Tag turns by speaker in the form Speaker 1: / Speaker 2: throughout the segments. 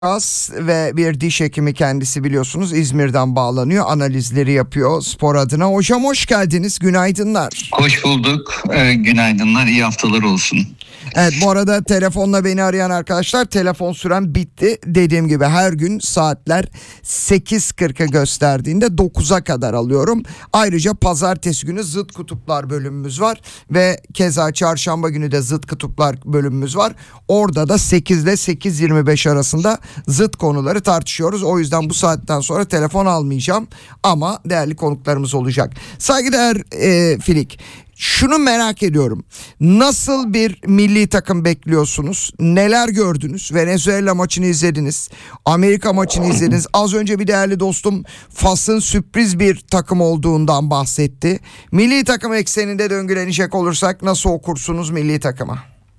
Speaker 1: Ve bir diş hekimi kendisi, biliyorsunuz, İzmir'den bağlanıyor, analizleri yapıyor spor adına. Hocam hoş geldiniz, günaydınlar.
Speaker 2: Hoş bulduk, günaydınlar, iyi haftalar olsun.
Speaker 1: Evet, bu arada telefonla beni arayan arkadaşlar, telefon sürem bitti. Dediğim gibi her gün saatler 8.40'ı gösterdiğinde 9'a kadar alıyorum. Ayrıca pazartesi günü zıt kutuplar bölümümüz var ve keza çarşamba günü de zıt kutuplar bölümümüz var. Orada da 8 ile 8.25 arasında zıt konuları tartışıyoruz. O yüzden bu saatten sonra telefon almayacağım ama değerli konuklarımız olacak. Saygıdeğer Filik, şunu merak ediyorum. Nasıl bir milli takım bekliyorsunuz? Neler gördünüz? Venezuela maçını izlediniz. Amerika maçını izlediniz. Az önce bir değerli dostum Fas'ın sürpriz bir takım olduğundan bahsetti. Milli takım ekseninde döngülenecek olursak nasıl okursunuz milli takımı?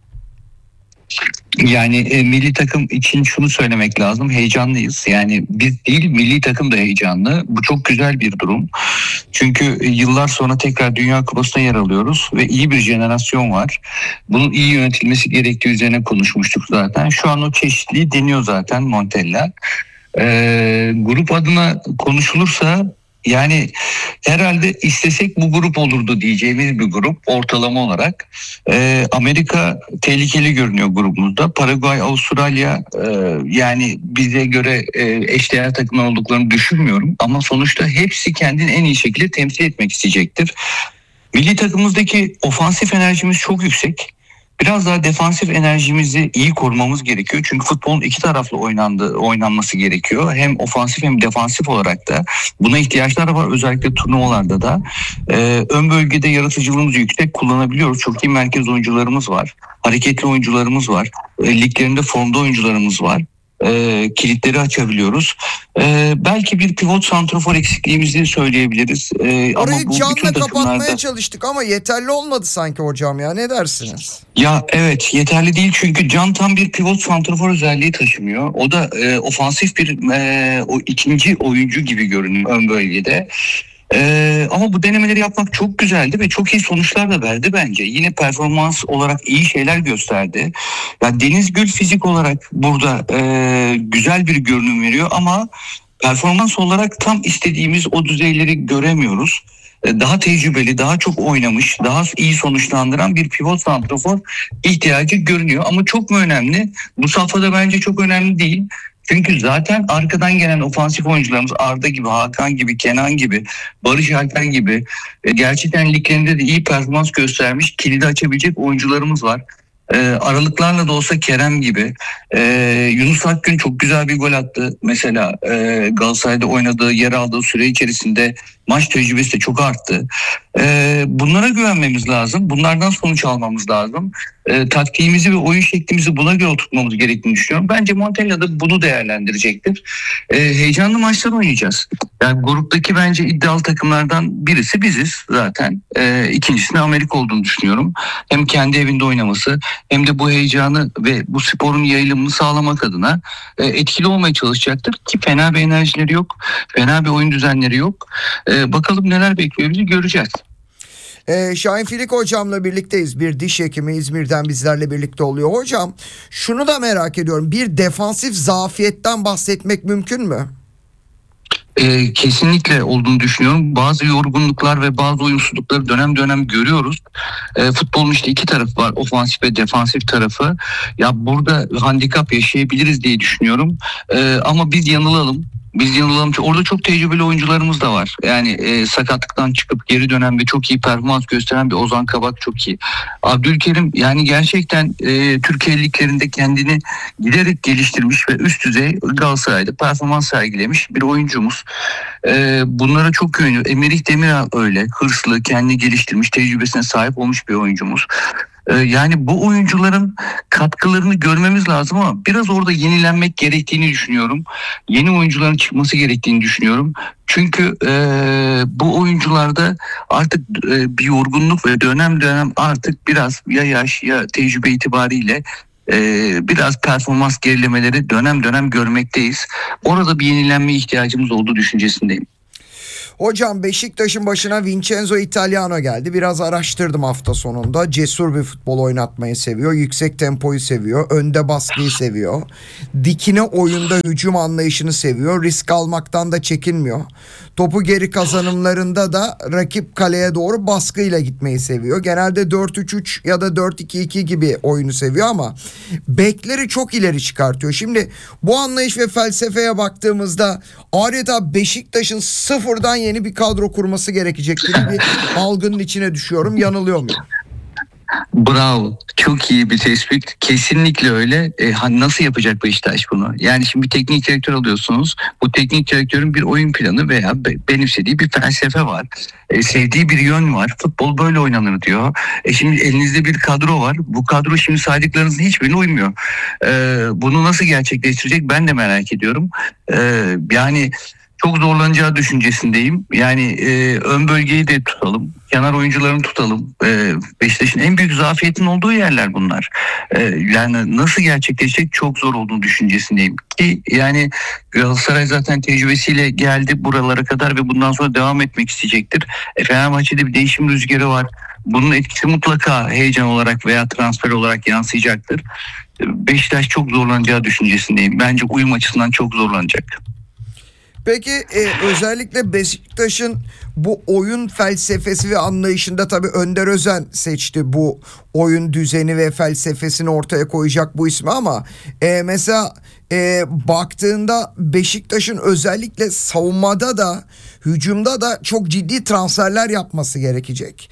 Speaker 2: Yani milli takım için şunu söylemek lazım, heyecanlıyız. Yani biz değil, milli takım da heyecanlı. Bu çok güzel bir durum. Çünkü yıllar sonra tekrar Dünya Kupası'na yer alıyoruz ve iyi bir jenerasyon var. Bunun iyi yönetilmesi gerektiği üzerine konuşmuştuk zaten. Şu an o çeşitliliği deniyor zaten Montella. Grup adına konuşulursa yani herhalde istesek bu grup olurdu diyeceğimiz bir grup ortalama olarak. Amerika tehlikeli görünüyor grubumuzda. Paraguay, Avustralya yani bize göre eşdeğer takımlar olduklarını düşünmüyorum. Ama sonuçta hepsi kendini en iyi şekilde temsil etmek isteyecektir. Milli takımımızdaki ofansif enerjimiz çok yüksek. Biraz daha defansif enerjimizi iyi korumamız gerekiyor. Çünkü futbolun iki taraflı oynanması gerekiyor. Hem ofansif hem defansif olarak da buna ihtiyaçlar var. Özellikle turnuvalarda da. Ön bölgede yaratıcılığımız yüksek, kullanabiliyoruz. Çok iyi merkez oyuncularımız var. Hareketli oyuncularımız var. Liglerinde formda oyuncularımız var. Kilitleri açabiliyoruz. Belki bir pivot santrafor eksikliğimizi söyleyebiliriz.
Speaker 1: Orayı
Speaker 2: ama bu
Speaker 1: canla kapatmaya çalıştık ama yeterli olmadı sanki hocam ya, ne dersiniz?
Speaker 2: Ya evet, yeterli değil çünkü Can tam bir pivot santrafor özelliği taşımıyor. O da ofansif bir o ikinci oyuncu gibi görünüyor ön bölgede. Ama bu denemeleri yapmak çok güzeldi ve çok iyi sonuçlar da verdi bence. Yine performans olarak iyi şeyler gösterdi. Ya Deniz Gül fizik olarak burada güzel bir görünüm veriyor ama performans olarak tam istediğimiz o düzeyleri göremiyoruz. Daha tecrübeli, daha çok oynamış, daha iyi sonuçlandıran bir pivot santrafor ihtiyacı görünüyor. Ama çok mu önemli? Bu safhada bence çok önemli değil. Çünkü zaten arkadan gelen ofansif oyuncularımız Arda gibi, Hakan gibi, Kenan gibi, Barış Alper gibi gerçekten liglerinde de iyi performans göstermiş, kilidi açabilecek oyuncularımız var. Aralıklarla da olsa Kerem gibi. Yunus Akgün çok güzel bir gol attı. Mesela Galatasaray'da oynadığı, yer aldığı süre içerisinde maç tecrübesi de çok arttı. Bunlara güvenmemiz lazım. Bunlardan sonuç almamız lazım. Taktiğimizi ve oyun şeklimizi buna göre oturtmamız gerektiğini düşünüyorum. Bence Montella da bunu değerlendirecektir. Heyecanlı maçlar oynayacağız. Yani gruptaki bence iddialı takımlardan birisi biziz zaten. İkincisinde Amerika olduğunu düşünüyorum. Hem kendi evinde oynaması hem de bu heyecanı ve bu sporun yayılımını sağlamak adına etkili olmaya çalışacaktır. Ki fena bir enerjileri yok. Fena bir oyun düzenleri yok. Bakalım neler bekliyor bizi, göreceğiz.
Speaker 1: Şahin Filik hocamla birlikteyiz. Bir diş hekimi İzmir'den bizlerle birlikte oluyor. Hocam şunu da merak ediyorum. Bir defansif zafiyetten bahsetmek mümkün mü?
Speaker 2: Kesinlikle olduğunu düşünüyorum. Bazı yorgunluklar ve bazı uyumsuzlukları dönem dönem görüyoruz. Futbolun işte iki tarafı var. Ofansif ve defansif tarafı. Ya burada handikap yaşayabiliriz diye düşünüyorum. Ama biz yanılalım. Çünkü orada çok tecrübeli oyuncularımız da var. Yani sakatlıktan çıkıp geri dönen ve çok iyi performans gösteren bir Ozan Kabak çok iyi. Abdülkerim yani gerçekten Türkiye liglerinde kendini giderek geliştirmiş ve üst düzey Galatasaray'da performans sergilemiş bir oyuncumuz. Bunlara çok güveniyor. Emerih Demiral öyle. Hırslı, kendini geliştirmiş, tecrübesine sahip olmuş bir oyuncumuz. Yani bu oyuncuların katkılarını görmemiz lazım ama biraz orada yenilenmek gerektiğini düşünüyorum. Yeni oyuncuların çıkması gerektiğini düşünüyorum. Çünkü bu oyuncularda artık bir yorgunluk ve dönem dönem artık biraz ya yaş ya tecrübe itibariyle biraz performans gerilemeleri dönem dönem görmekteyiz. Orada bir yenilenme ihtiyacımız olduğu düşüncesindeyim.
Speaker 1: Hocam Beşiktaş'ın başına Vincenzo Italiano geldi. Biraz araştırdım hafta sonunda. Cesur bir futbol oynatmayı seviyor. Yüksek tempoyu seviyor. Önde baskıyı seviyor. Dikine oyunda hücum anlayışını seviyor. Risk almaktan da çekinmiyor. Topu geri kazanımlarında da rakip kaleye doğru baskıyla gitmeyi seviyor. Genelde 4-3-3 ya da 4-2-2 gibi oyunu seviyor ama bekleri çok ileri çıkartıyor. Şimdi bu anlayış ve felsefeye baktığımızda adeta Beşiktaş'ın sıfırdan yeni bir kadro kurması gerekecek gibi bir algının içine düşüyorum. Yanılıyor muyum?
Speaker 2: Bravo. Çok iyi bir tespit. Kesinlikle öyle. Nasıl yapacak Beşiktaş bunu? Yani şimdi bir teknik direktör alıyorsunuz. Bu teknik direktörün bir oyun planı veya benimsediği bir felsefe var. Sevdiği bir yön var. Futbol böyle oynanır diyor. Şimdi elinizde bir kadro var. Bu kadro şimdi saydıklarınızın hiçbirine uymuyor. Bunu nasıl gerçekleştirecek ben de merak ediyorum. Yani çok zorlanacağı düşüncesindeyim. Yani ön bölgeyi de tutalım. Kenar oyuncularını tutalım. Beşiktaş'ın en büyük zafiyetinin olduğu yerler bunlar. Yani nasıl gerçekleşecek çok zor olduğunu düşüncesindeyim. Ki yani Galatasaray zaten tecrübesiyle geldi buralara kadar ve bundan sonra devam etmek isteyecektir. Fenerbahçe'de bir değişim rüzgarı var. Bunun etkisi mutlaka heyecan olarak veya transfer olarak yansıyacaktır. Beşiktaş çok zorlanacağı düşüncesindeyim. Bence uyum açısından çok zorlanacak.
Speaker 1: Peki özellikle Beşiktaş'ın bu oyun felsefesi ve anlayışında tabii Önder Özen seçti bu oyun düzeni ve felsefesini ortaya koyacak bu ismi ama mesela baktığında Beşiktaş'ın özellikle savunmada da hücumda da çok ciddi transferler yapması gerekecek.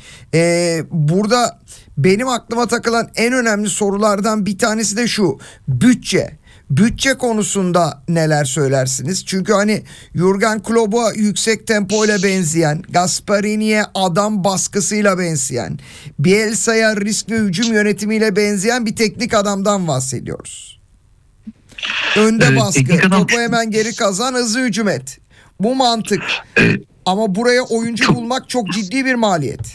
Speaker 1: Burada benim aklıma takılan en önemli sorulardan bir tanesi de şu: bütçe. Bütçe konusunda neler söylersiniz? Çünkü hani Jurgen Klopp'a yüksek tempoyla benzeyen, Gasperini'ye adam baskısıyla benzeyen, Bielsa'ya riskli hücum yönetimiyle benzeyen bir teknik adamdan bahsediyoruz. Önde baskı, topu hemen geri kazan, hızlı hücum et. Bu mantık. Ama buraya oyuncu bulmak çok ciddi bir maliyet.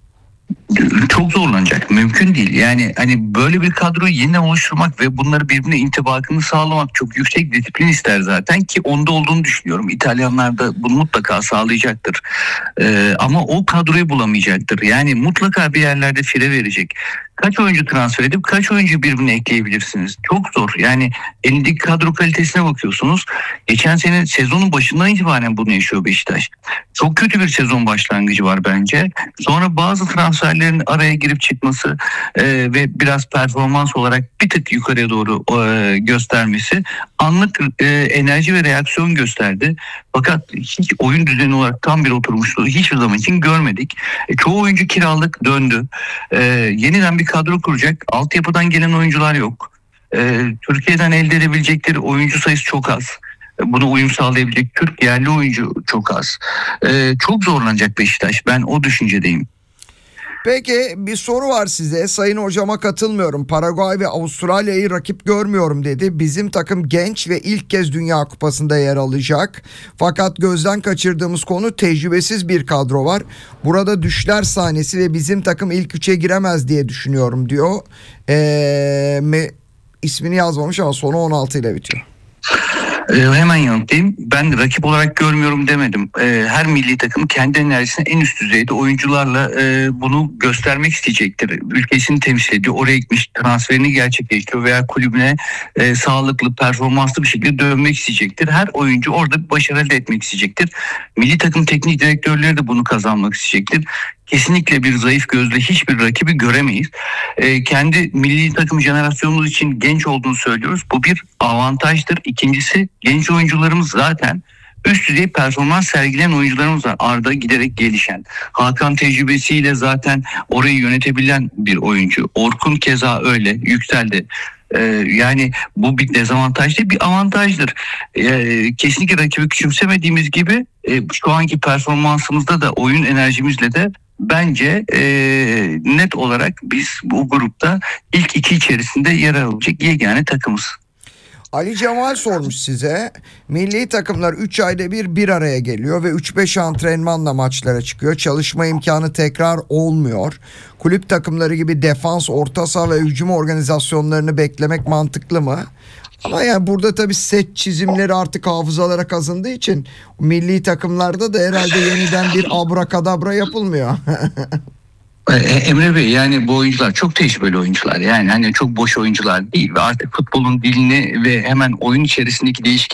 Speaker 2: Çok zorlanacak. Mümkün değil. Yani hani böyle bir kadroyu yeniden oluşturmak ve bunları birbirine intibakını sağlamak çok yüksek disiplin ister zaten ki onda olduğunu düşünüyorum. İtalyanlar da bunu mutlaka sağlayacaktır. Ama o kadroyu bulamayacaktır. Yani mutlaka bir yerlerde fire verecek. Kaç oyuncu transfer edip kaç oyuncu birbirine ekleyebilirsiniz? Çok zor. Yani elindeki kadro kalitesine bakıyorsunuz. Geçen sene sezonun başından itibaren bunu yaşıyor Beşiktaş. Çok kötü bir sezon başlangıcı var bence. Sonra bazı transferlerin araya girip çıkması ve biraz performans olarak bir tık yukarıya doğru göstermesi anlık enerji ve reaksiyon gösterdi. Fakat hiç oyun düzeni olarak tam bir oturmuşluğu hiçbir zaman için görmedik. Çoğu oyuncu kiralık döndü. Yeniden bir kadro kuracak. Altyapıdan gelen oyuncular yok. Türkiye'den elde edebilecekleri oyuncu sayısı çok az. Buna uyum sağlayabilecek Türk yerli oyuncu çok az. Çok zorlanacak Beşiktaş. Ben o düşüncedeyim.
Speaker 1: Peki bir soru var size. Sayın hocama katılmıyorum. Paraguay ve Avustralya'yı rakip görmüyorum dedi. Bizim takım genç ve ilk kez Dünya Kupası'nda yer alacak. Fakat gözden kaçırdığımız konu tecrübesiz bir kadro var. Burada düşler sahnesi ve bizim takım ilk üçe giremez diye düşünüyorum diyor. İsmini yazmamış ama sonu 16 ile bitiyor.
Speaker 2: Hemen yanıtlayayım. Ben rakip olarak görmüyorum demedim. Her milli takım kendi enerjisini en üst düzeyde oyuncularla bunu göstermek isteyecektir. Ülkesini temsil ediyor. Oraya gitmiş, transferini gerçekleştiriyor veya kulübüne sağlıklı, performanslı bir şekilde dönmek isteyecektir. Her oyuncu orada bir başarı elde etmek isteyecektir. Milli takım teknik direktörleri de bunu kazanmak isteyecektir. Kesinlikle bir zayıf gözle hiçbir rakibi göremeyiz. Kendi milli takım jenerasyonumuz için genç olduğunu söylüyoruz. Bu bir avantajdır. İkincisi, genç oyuncularımız zaten üst düzey performans sergileyen oyuncularımız var. Arda giderek gelişen. Hakan tecrübesiyle zaten orayı yönetebilen bir oyuncu. Orkun keza öyle yükseldi. Yani bu bir dezavantaj değil, bir avantajdır. Kesinlikle rakibi küçümsemediğimiz gibi şu anki performansımızda da oyun enerjimizle de bence net olarak biz bu grupta ilk iki içerisinde yer alabilecek yegane takımız.
Speaker 1: Ali Cemal sormuş size. Milli takımlar 3 ayda bir araya geliyor ve 3-5 antrenmanla maçlara çıkıyor. Çalışma imkanı tekrar olmuyor. Kulüp takımları gibi defans, orta saha ve hücum organizasyonlarını beklemek mantıklı mı? Ama yani burada tabii set çizimleri artık hafızalara kazındığı için milli takımlarda da herhalde yeniden bir abrakadabra yapılmıyor.
Speaker 2: Emre Bey, yani bu oyuncular çok tecrübeli oyuncular, yani hani çok boş oyuncular değil ve artık futbolun dilini ve hemen oyun içerisindeki değişik